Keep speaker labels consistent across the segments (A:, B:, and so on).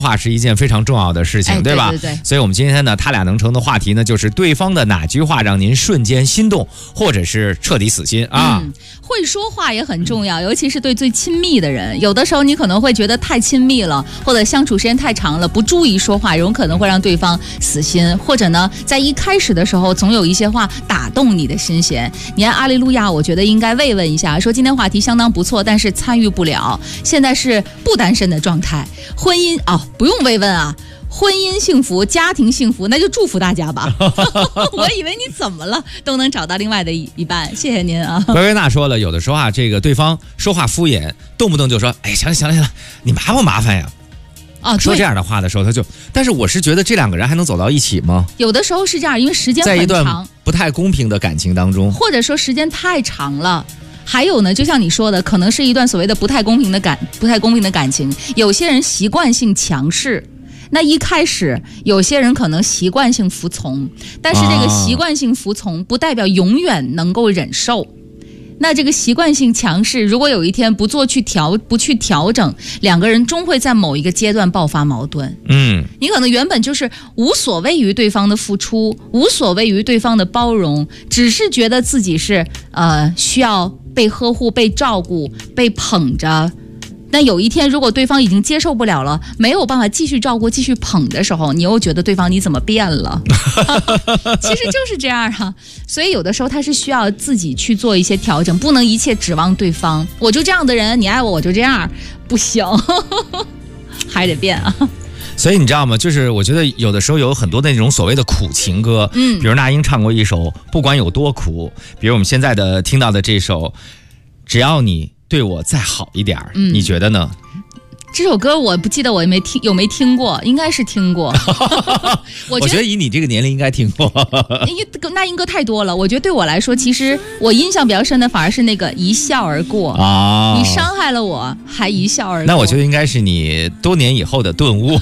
A: 话是一件非常重要的事情，对吧？
B: 对。
A: 所以我们今天呢，他俩能成的话题呢，就是对方的哪句话让您瞬间心动，或者是彻底死心啊。
B: 会说话也很重要，尤其是对最亲密的人。有的时候你可能会觉得太亲密了，或者相处时间太长了，不注意说话，有可能会让对方死心。或者呢，在一开始的时候，总有一些话打动你的心弦。你看阿利路亚，我觉得应该慰问一下，说今天话题相当不错，但是参与不了，现在是不单身的状态，婚姻不用慰问啊。婚姻幸福，家庭幸福，那就祝福大家吧。我以为你怎么了，都能找到另外的一半。谢谢您啊。
A: 薇薇娜说了，有的时候啊，这个对方说话敷衍，动不动就说：“哎，行了，你麻不麻烦呀？”说这样的话的时候，他就，但是我是觉得这两个人还能走到一起吗？
B: 有的时候是这样，因为时间很长，
A: 在一段不太公平的感情当中，
B: 或者说时间太长了。还有呢，就像你说的，可能是一段所谓的不太公平的感情，有些人习惯性强势。那一开始有些人可能习惯性服从，但是这个习惯性服从不代表永远能够忍受。那这个习惯性强势，如果有一天不去调整，两个人终会在某一个阶段爆发矛盾。你可能原本就是无所谓于对方的付出，无所谓于对方的包容，只是觉得自己是需要被呵护、被照顾、被捧着。那有一天如果对方已经接受不了了，没有办法继续照顾继续捧的时候，你又觉得对方你怎么变了。其实就是这样啊。所以有的时候他是需要自己去做一些调整，不能一切指望对方。我就这样的人，你爱我我就这样，不行。还得变啊。
A: 所以你知道吗，就是我觉得有的时候有很多的那种所谓的苦情歌，比如那英唱过一首不管有多苦，比如我们现在的听到的这首只要你对我再好一点，你觉得呢？
B: 这首歌我不记得我有没听过，应该是听过。我觉得
A: 以你这个年龄应该听过。
B: 因为那英歌太多了，我觉得对我来说，其实我印象比较深的反而是那个一笑而过啊，你伤害了我还一笑而过。
A: 那我觉得应该是你多年以后的顿悟。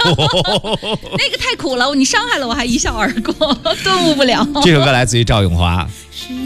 B: 那个太苦了，你伤害了我还一笑而过，顿悟不了。
A: 这首歌来自于赵咏华。
C: 是